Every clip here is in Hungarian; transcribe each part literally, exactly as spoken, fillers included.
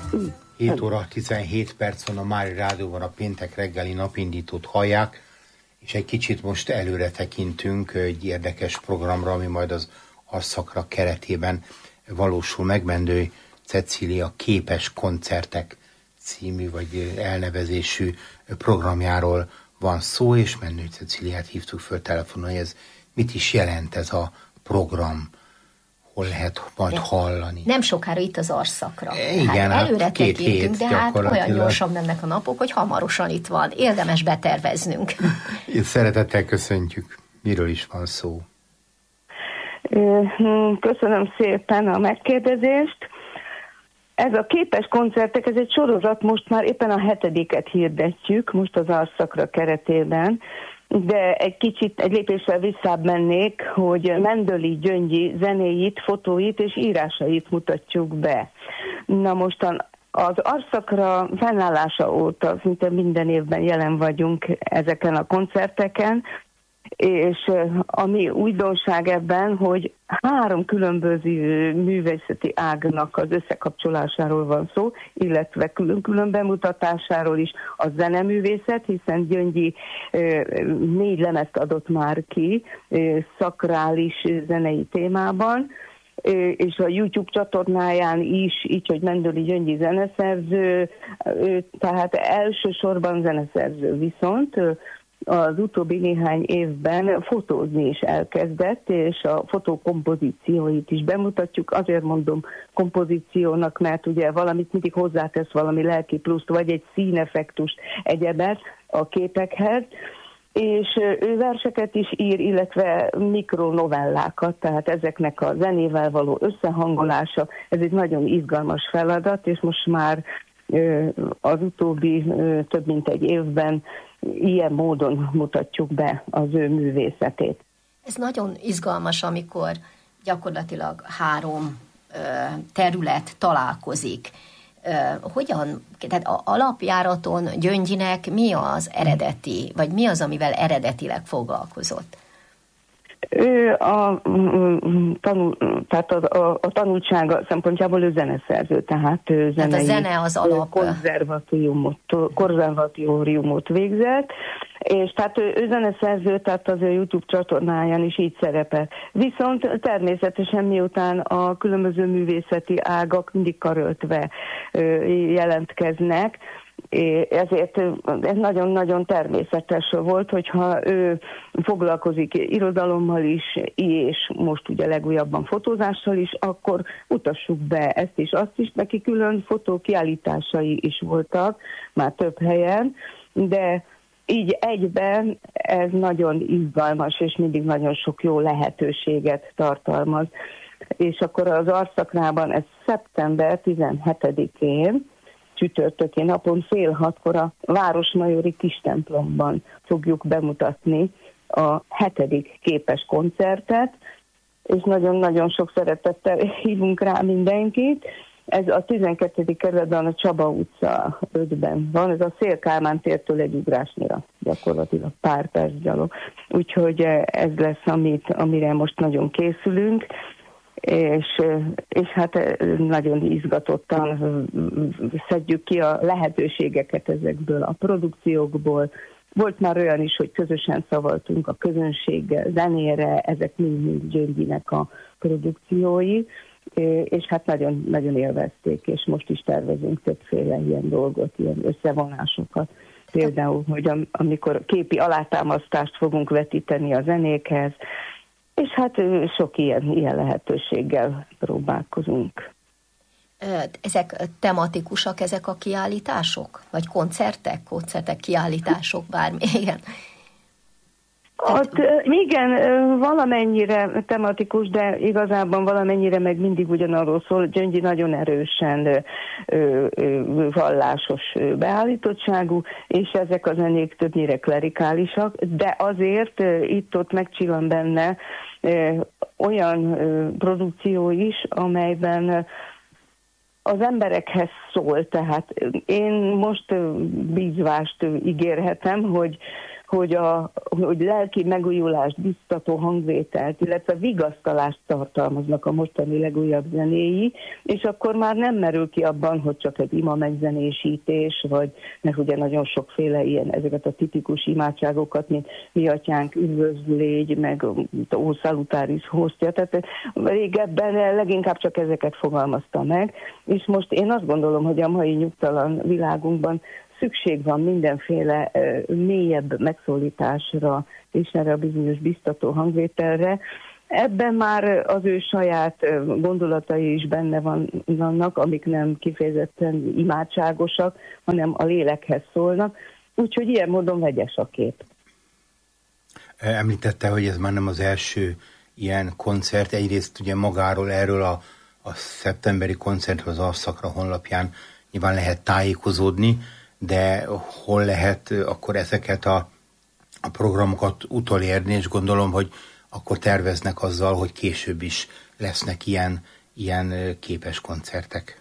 hét óra tizenhét perc van a Mári Rádióban, a péntek reggeli napindítót hallják, és egy kicsit most előre tekintünk egy érdekes programra, ami majd az Arszakra keretében valósul meg. Mendő Cecília Képes koncertek című vagy elnevezésű programjáról van szó, és Mendő Cecíliát hívtuk föl telefonon, hogy ez mit is jelent ez a program, hol lehet majd de hallani. Nem sokára itt az Arszakra. Igen, hát előre hát két tekintünk, hét de hát olyan gyorsan mennek a napok, hogy hamarosan itt van. Érdemes beterveznünk. Szeretettel köszöntjük. Miről is van szó? Köszönöm szépen a megkérdezést. Ez a Képes koncertek, ez egy sorozat, most már éppen a hetediket hirdetjük, most az Arszakra keretében, de egy kicsit, egy lépéssel visszább mennék, hogy Mendőli Gyöngyi zenéit, fotóit és írásait mutatjuk be. Na mostan az Arszakra fennállása óta szinte minden évben jelen vagyunk ezeken a koncerteken, és ami újdonság ebben, hogy három különböző művészeti ágnak az összekapcsolásáról van szó, illetve külön-külön bemutatásáról is, a zeneművészet, hiszen Gyöngyi négy lemezt adott már ki szakrális zenei témában, és a YouTube csatornáján is, így, hogy Mendőli Gyöngyi zeneszerző, tehát elsősorban zeneszerző, viszont az utóbbi néhány évben fotózni is elkezdett, és a fotókompozícióit is bemutatjuk. Azért mondom kompozíciónak, mert ugye valamit mindig hozzátesz, valami lelki pluszt, vagy egy színeffektust, egyebet a képekhez, és ő verseket is ír, illetve mikronovellákat, tehát ezeknek a zenével való összehangolása, ez egy nagyon izgalmas feladat, és most már az utóbbi több mint egy évben ilyen módon mutatjuk be az ő művészetét. Ez nagyon izgalmas, amikor gyakorlatilag három terület találkozik. Hogyan, tehát alapjáraton Gyöngyinek mi az eredeti, vagy mi az, amivel eredetileg foglalkozott? Ő a, tanul, tehát a, a, a tanultsága szempontjából ő zeneszerző, tehát ő zenei, hát a zene az alap. Konzervatóriumot, konzervatóriumot végzett, és tehát ő, ő zeneszerző, tehát az ő YouTube csatornáján is így szerepel. Viszont természetesen miután a különböző művészeti ágak mindig karöltve jelentkeznek, ezért ez nagyon-nagyon természetes volt, hogyha ő foglalkozik irodalommal is, és most ugye legújabban fotózással is, akkor mutassuk be ezt is, azt is, neki külön fotókiállításai is voltak, már több helyen, de így egyben ez nagyon izgalmas, és mindig nagyon sok jó lehetőséget tartalmaz. És akkor az Arszakrában ez szeptember tizenhetedikén, csütörtöki napon fél hatkor a Városmajori Kistemplomban fogjuk bemutatni a hetedik Képes koncertet, és nagyon-nagyon sok szeretettel hívunk rá mindenkit. Ez a tizenkettedik kerületben a Csaba utca ötben van, ez a Széll Kálmán tértől egy ugrásnyira, gyakorlatilag pár perc gyalog. Úgyhogy ez lesz, amit, amire most nagyon készülünk, és, és hát nagyon izgatottan szedjük ki a lehetőségeket ezekből a produkciókból. Volt már olyan is, hogy közösen szavaltunk a közönséggel, zenére, ezek mind-mind Gyöngyinek a produkciói, és hát nagyon, nagyon élvezték, és most is tervezünk többféle ilyen dolgot, ilyen összevonásokat. Például, hogy amikor képi alátámasztást fogunk vetíteni a zenékhez, és hát sok ilyen, ilyen lehetőséggel próbálkozunk. Ezek tematikusak, ezek a kiállítások? Vagy koncertek? Koncertek, kiállítások, bármi, igen. Hát, igen, valamennyire tematikus, de igazában valamennyire meg mindig ugyanarról szól. Gyöngyi nagyon erősen vallásos beállítottságú, és ezek a zenék többnyire klerikálisak, de azért itt-ott megcsillan benne olyan produkció is, amelyben az emberekhez szól. Tehát én most bízvást ígérhetem, hogy hogy, a, hogy lelki megújulást, biztató hangvételt, illetve vigasztalást tartalmaznak a mostani legújabb zenéi, és akkor már nem merül ki abban, hogy csak egy ima megzenésítés, vagy mert ugye nagyon sokféle ilyen, ezeket a tipikus imádságokat, mint mi atyánk, üdvözlő légy, meg ó salutáris hostia, tehát régebben leginkább csak ezeket fogalmazta meg, és most én azt gondolom, hogy a mai nyugtalan világunkban szükség van mindenféle uh, mélyebb megszólításra és erre a bizonyos biztató hangvételre. Ebben már az ő saját uh, gondolatai is benne van, vannak, amik nem kifejezetten imádságosak, hanem a lélekhez szólnak. Úgyhogy ilyen módon vegyes a kép. Említette, hogy ez már nem az első ilyen koncert. Egyrészt ugye magáról, erről a, a szeptemberi koncertről az Arszakra honlapján nyilván lehet tájékozódni, de hol lehet akkor ezeket a, a programokat utolérni, és gondolom, hogy akkor terveznek azzal, hogy később is lesznek ilyen, ilyen képes koncertek.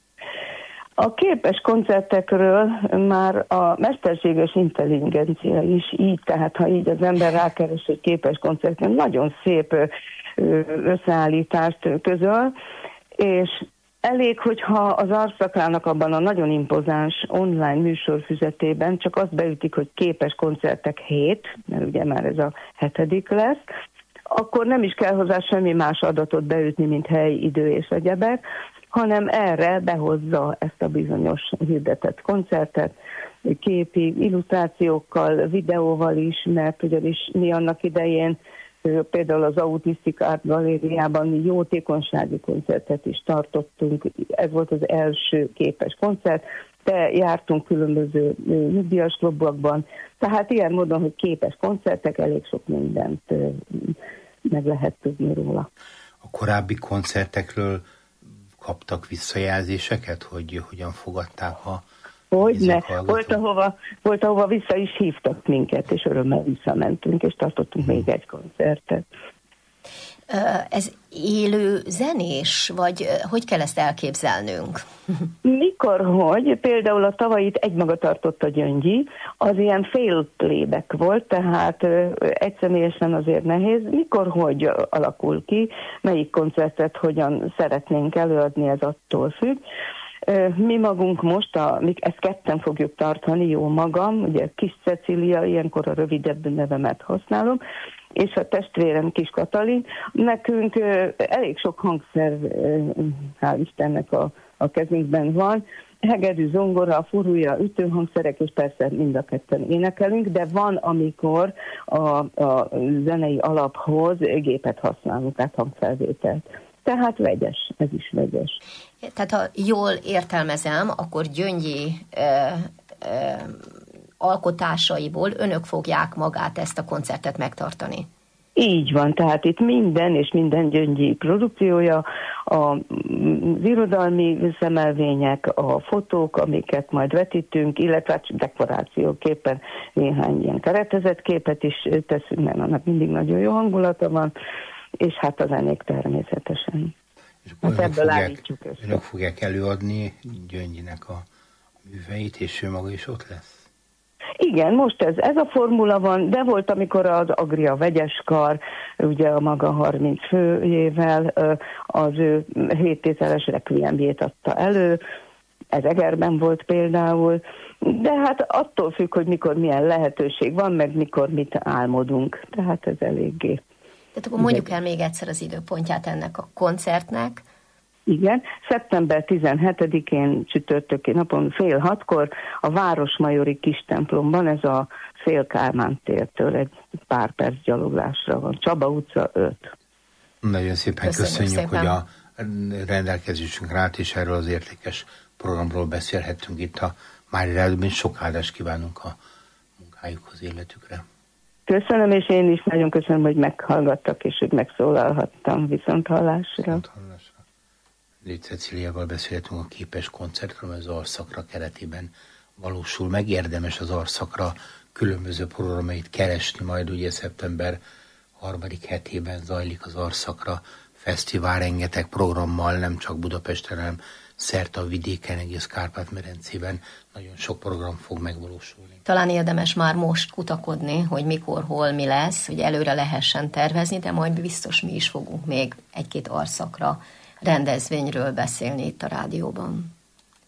A képes koncertekről már a mesterséges intelligencia is így, tehát ha így az ember rákeres egy képes koncerten, nagyon szép összeállítást közöl, és elég, hogyha az Arszakrának abban a nagyon impozáns online műsorfüzetében csak azt beütik, hogy képes koncertek hét, mert ugye már ez a hetedik lesz, akkor nem is kell hozzá semmi más adatot beütni, mint hely, idő és egyebek, hanem erre behozza ezt a bizonyos hirdetett koncertet, képi illusztrációkkal, videóval is, mert ugyanis mi annak idején például az Autistic Art Galériában mi jótékonysági koncertet is tartottunk, ez volt az első képes koncert, de jártunk különböző nyugdíjas klubokban, tehát ilyen módon, hogy képes koncertek, elég sok mindent meg lehet tudni róla. A korábbi koncertekről kaptak visszajelzéseket, hogy hogyan fogadták a Hogyne. Volt ahova, volt, ahova vissza is hívtak minket, és örömmel visszamentünk, és tartottunk hmm. még egy koncertet. Ez élő zenés, vagy hogy kell ezt elképzelnünk? Mikor, hogy például a tavalyit egymaga tartott a Gyöngyi, az ilyen fél playback volt, tehát egyszemélyesen azért nehéz. Mikor, hogy alakul ki, melyik koncertet hogyan szeretnénk előadni, ez attól függ. Mi magunk most, a, mi ezt ketten fogjuk tartani, jó magam, ugye Kis Cecília, ilyenkor a rövidebb nevemet használom, és a testvérem Kis Katalin. Nekünk elég sok hangszer, hál' Istennek a, a kezünkben van, hegedű, zongora, furúja, ütőhangszerek, és persze mind a ketten énekelünk, de van, amikor a, a zenei alaphoz gépet használunk, tehát hangfelvételt. Tehát vegyes, ez is vegyes. Tehát ha jól értelmezem, akkor Gyöngyi ö, ö, alkotásaiból önök fogják magát ezt a koncertet megtartani. Így van, tehát itt minden és minden Gyöngyi produkciója, az irodalmi szemelvények, a fotók, amiket majd vetítünk, illetve dekorációképpen néhány ilyen keretezett képet is teszünk, mert annak mindig nagyon jó hangulata van, és hát a zenék természetesen. És akkor hát ebből állítjuk össze. Önök fogják előadni Gyöngyinek a műveit, és ő maga is ott lesz? Igen, most ez, ez a formula van, de volt, amikor az Agria Vegyeskar, ugye a maga harminc főjével az ő héttételes rekviemjét adta elő, ez Egerben volt például, de hát attól függ, hogy mikor milyen lehetőség van, meg mikor mit álmodunk, tehát ez eléggé. Tehát akkor mondjuk el még egyszer az időpontját ennek a koncertnek. Igen, szeptember tizenhetedikén csütörtöki napon fél hatkor a Városmajori kis templomban, ez a Széll Kálmán tértől egy pár perc gyaloglásra van. Csaba utca öt. Nagyon szépen köszönjük, köszönjük szépen. Hogy a rendelkezésünkre állt, és erről az értékes programról beszélhettünk itt a Mária Rádióban. Sok áldást kívánunk a munkájukhoz, életükre. Köszönöm, és én is nagyon köszönöm, hogy meghallgattak, és hogy megszólalhattam. Viszont hallásra. Viszont hallásra. Légy Cecíliával beszéltünk a képes koncertről, az Arszakra keretében valósul meg. Érdemes az Arszakra különböző programait keresni, majd ugye szeptember harmadik hetében zajlik az Arszakra fesztivál, rengeteg programmal, nem csak Budapesten, hanem szerte a vidéken, egész Kárpát-medencében nagyon sok program fog megvalósulni. Talán érdemes már most kutakodni, hogy mikor, hol, mi lesz, hogy előre lehessen tervezni, de majd biztos mi is fogunk még egy-két arszakra rendezvényről beszélni itt a rádióban.